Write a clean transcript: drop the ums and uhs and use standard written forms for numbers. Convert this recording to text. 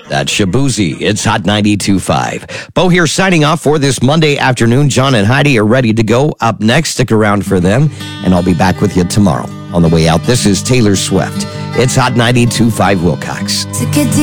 That's Shabuzi. It's Hot 92.5. Bo here signing off for this Monday afternoon. John and Heidi are ready to go. Up next, stick around for them, and I'll be back with you tomorrow. On the way out, this is Taylor Swift. It's Hot 92.5 Wilcox.